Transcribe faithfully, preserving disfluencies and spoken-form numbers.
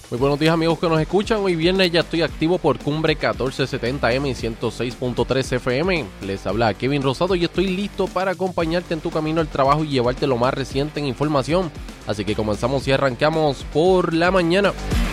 Muy buenos días, amigos que nos escuchan. Hoy viernes ya estoy activo por Cumbre catorce setenta eme y ciento seis punto tres efe eme. Les habla Kevin Rosado y estoy listo para acompañarte en tu camino al trabajo y llevarte lo más reciente en información. Así que comenzamos y arrancamos por la mañana.